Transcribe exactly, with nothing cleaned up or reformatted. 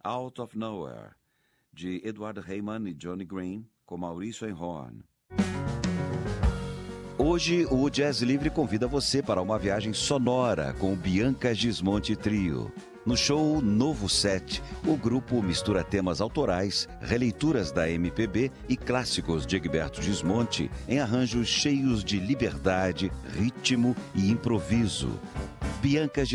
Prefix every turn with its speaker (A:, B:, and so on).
A: Out of Nowhere, de Edward Heyman e Johnny Green, com Maurício Einhorn. Hoje, o Jazz Livre convida você para uma viagem sonora com o Bianca Gismonti Trio. No show Novo Set, o grupo mistura temas autorais, releituras da M P B e clássicos de Egberto Gismonti em arranjos cheios de liberdade, ritmo e improviso. Bianca